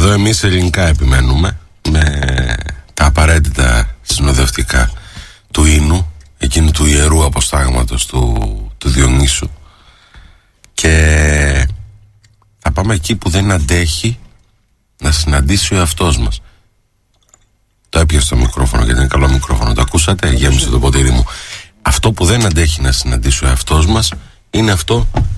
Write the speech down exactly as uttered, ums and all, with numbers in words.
Εδώ εμείς ελληνικά επιμένουμε με τα απαραίτητα συνοδευτικά του ίνου, εκείνου του ιερού αποστάγματος του, του Διονύσου, και θα πάμε εκεί που δεν αντέχει να συναντήσει ο εαυτός μας. Το έπιασε το μικρόφωνο, γιατί είναι καλό μικρόφωνο. Το ακούσατε, γέμισε το ποτήρι μου. Αυτό που δεν αντέχει να συναντήσει ο εαυτός μας είναι αυτό